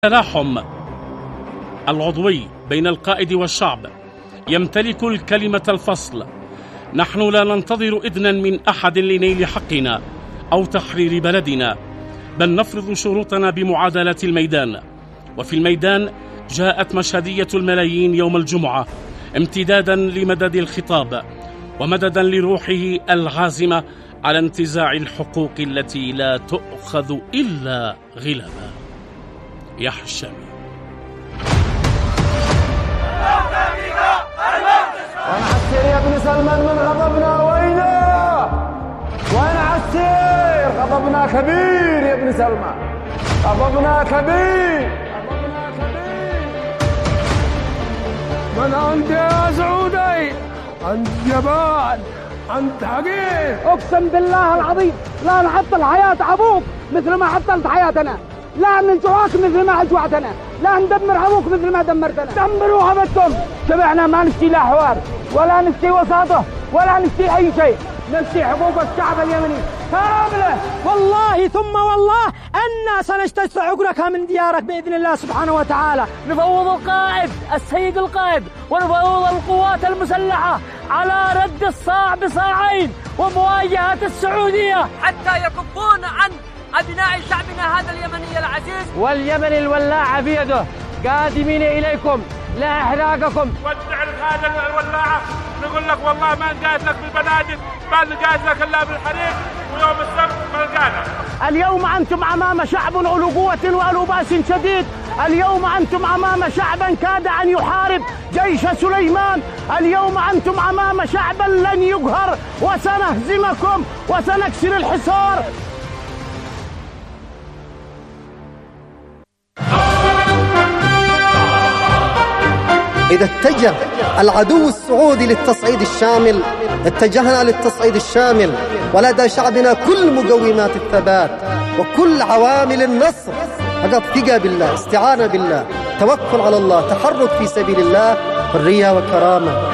التلاحم العضوي بين القائد والشعب يمتلك الكلمة الفصل. نحن لا ننتظر إذنا من أحد لنيل حقنا أو تحرير بلدنا، بل نفرض شروطنا بمعادلة الميدان. وفي الميدان جاءت مشهدية الملايين يوم الجمعة امتدادا لمدد الخطاب ومددا لروحه العازمة على انتزاع الحقوق التي لا تؤخذ إلا غلبا. يحشمي وين عسير يا ابن سلمان من غضبنا؟ وين عسير؟ غضبنا كبير يا ابن سلمان، غضبنا كبير. من أنت يا سعودي؟ أنت جبان، أنت حقير. أقسم بالله العظيم لا نعطل حياة أبوك مثل ما عطلت حياتنا، لا ننجوعك مثل ما أجوعتنا، لا ندمر أبوك مثل ما دمرتنا. دمروا أبدكم. شبعنا، ما نشتي لا حوار ولا نشتي وساطة ولا نشتي أي شيء، نشتي حقوق الشعب اليمني كاملة. والله ثم والله أنا سنجتث عقرك من ديارك بإذن الله سبحانه وتعالى. نفوض القائد السيد القائد ونفوض القوات المسلحة على رد الصاع بصاعين ومواجهة السعودية حتى يكفون عن أبناء شعبنا هذا اليمني العزيز. واليمن الولاعة بيده، قادمين إليكم لا إحراقكم. ودع هذا الولاعة، نقول لك والله ما نقاس لك بالبنادق، ما نقاس لك إلا بالحريق، ويوم السبت ما نلقانا. اليوم أنتم أمام شعب أولو قوة وأولو بأس شديد، اليوم أنتم أمام شعبا كاد أن يحارب جيش سليمان، اليوم أنتم أمام شعبا لن يقهر، وسنهزمكم وسنكسر الحصار. إذا اتجه العدو السعودي للتصعيد الشامل، اتجهنا للتصعيد الشامل، ولدى شعبنا كل مقومات الثبات وكل عوامل النصر. فقط ثقة بالله، استعانة بالله، توكل على الله، تحرك في سبيل الله، حرية وكرامة.